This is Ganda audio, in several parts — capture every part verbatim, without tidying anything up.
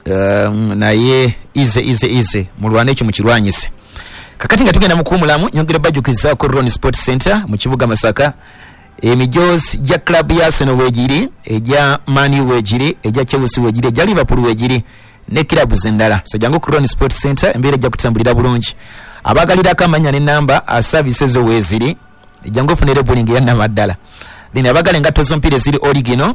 um, naye ize ize ize mulwane ekyo mukirwanyise. Kakati nga tugenda mu kuwumulamu nyongera bajukiza ku Ron Sport Center mu kibuga Masaka. Emijoozi ja club ya Arsenal wejiri, eja Man U wejiri, eja Chelsea wejiri, eja Liverpool wejiri ne club zendala. So jangu ku Ron Sport Center embere ja kutambulira bulungi. Abagalira kamanya ne namba a services weziri, jangu funere bulling ya namaddala. Dine abagale ngato zompire ziri original.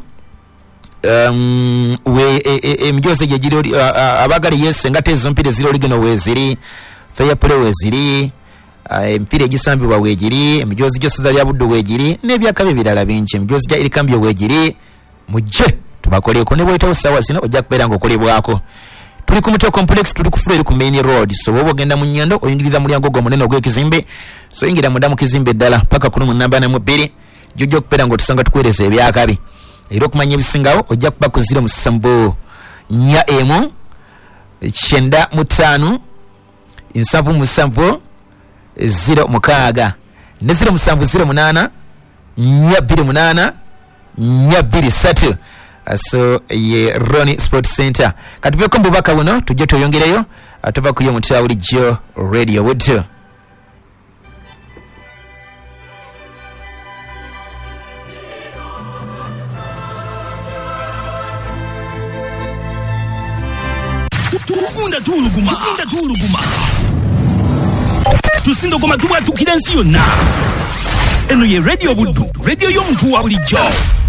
Um we emijoozi e, e, je jiri uh, uh, abagale yes ngate zompire ziri original weziri, fair play weziri. Empire uh, gisambibwa wejiri, emijoozi gyose zali abuddu wejiri n'ebyakabe birala bingi. Emijoozi gya irikambyo wejiri mujje tubakoleko ne bwetawo sawa zino ojja kubeera ng'okolebwako. Tuli ku Muto Complex, tuli ku Freer ku Main Road. So wobo genda mu Nnyando oyingiriza mulyango gwo munene ogw'ekizimbe. So yingira munda mu kizimbe ddala paka ku namba na mu bbiri jojja okubeera ng'otusanga tukuweereza ebyakabe. Era okumanya ebisingawo ojja kuba ku zero musanvu nnya emu kyenda mu ttaano nsanvu musanvu zero mukaaga ne zero musanvu zero munana nya bbiri munana nya bbiri ssatu. So ye Ron Sport Center katuveko mbubaka buno tujje toyongereyo atuva kuyo mutawuli jo radio wood. Tukunda tuluguma tukunda tuluguma tusindo koma tuwa tukirensi yonna. Eno ye radio buddu, radio y'omuntu wa bulijjo.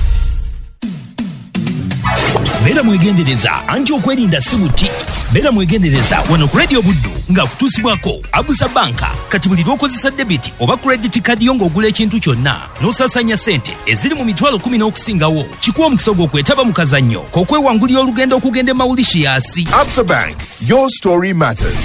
Bera mwegendereza anti okwerinda sibuti. Bera mwegendereza wano ku radio buddu nga kutusibwako Abusa Banka kati buli lw'okozesa debit oba credit card yo ng'ogula ekintu kyonna n'osasanya sente eziri mu mitwalo kumi n'okusingawo kikuwa omukisa gw'okwetaba mu kazannyo k'okwewangulira olugendo okugenda e Mauritius. Absa Bank, your story matters.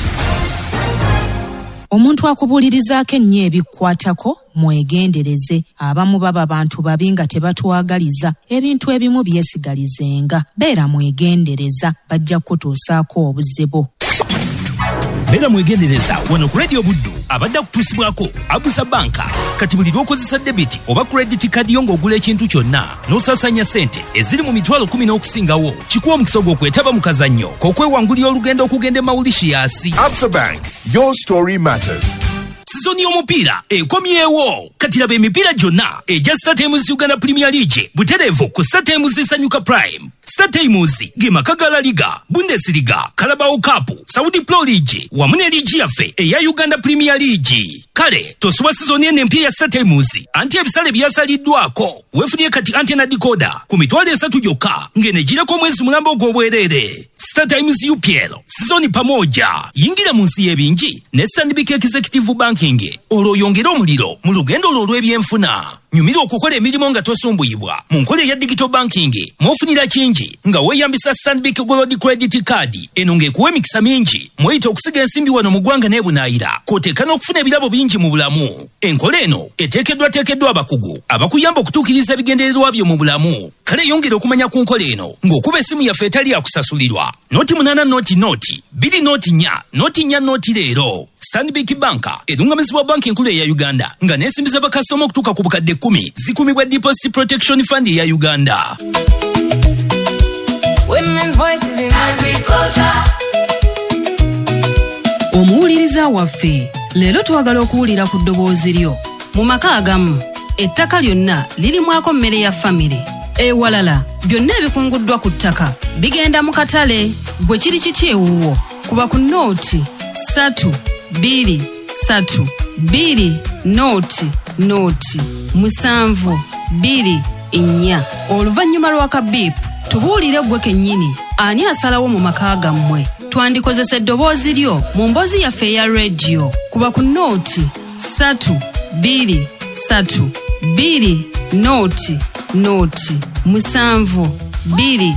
Omuntu akubulirizaako ennyo ebikwatako mwegendereze. Abamu baba abantu babi nga tebatwagaliza ebintu ebimu byesigalizenga. Beera mwegendereza bajja kutuusaako obuzibu. Beera mwegendereza wano ku radio buddu abadde kutusibwako Abusa Banka kati buli lw'okozesa debit oba credit card yo ng'ogula ekintu kyonna n'osasanya sente eziri mu mitwalo kumi n'okusingawo kikuwa omukisa gw'okwetaba mu kazannyo k'okwewangulira olugendo okugenda e Mauritius. Absa Bank, your story matters. Sizoni y'omupiira ekomyewo. Kati laba emipiira gyonna egya StarTimes Uganda Premier League butereevu ku StarTimes Sanyuka Prime. StarTimes ge maka ga La Liga, Bundesliga, Carabao Cup, Saudi Pro League wamu ne liigi yaffe eya Uganda Premier League. Kale tosuba sizoni eno empya ya StarTimes anti ebisale byasaliddwako. Weefunye kati antena decoder ku mitwalo esatu gyokka ng'enegirako omwezi mulamba ogw'obwereere. StarTimes U P L sizoni pamoja. Yingira mu nsi y'ebingi ne Stanbic Executive Banking olwo oyongera omuliro mu lugendo lwo olw'ebyenfuna. Nyumira okukola emirimu nga tosumbuyibwa mu nkola ya digital banking mw'ofunira kingi nga weeyambisa Stanbic Gold Credit Card. Eno ng'ekuwa emikisa mingi mweyita okusiga ensimbi wano mu ggwanga n'ebunaayira k'oteeka n'okufuna ebirabo bingi mu bulamu. Enkola eno eteekeddwa teekeddwa abakugu abakuyamba okutuukiriza ebigendererwa byo mu bulamu. Kale yongera okumanya ku nkola eno ng'okuba essimu yaffe etali yakusasulirwa. Noti munana noti noti biri noti nya noti nya noti leero. Stanbic Banka edungamizibwa banki enkulu eya Uganda nga n'ensimbi z'abakasitoma okutuuka ku bukadde kkumi zikumibwa Deposit Protection Fund eya Uganda. Women's voices in agriculture. Omuwuliriza waffe leero twagala okuwulira ku ddoboozi lyo. Mu maka agamu ettaka lyonna lirimwako mmere ya famire. Ewalala byonna ebikunguddwa ku ttaka bigenda mu katale. Gwe kiri kiti ewuwo kuba ku nooti satu biri satu biri nooti nooti musanvu biri nnya. Oluvannyuma lw'akabiipu tubuulire gwe kennyini ani asalawo mu maka gammwe. Twandikozesa eddoboozi lyo mu mboozi yaffe eya radio kuba ku nooti satu biri satu biri nooti nooti musanvu biri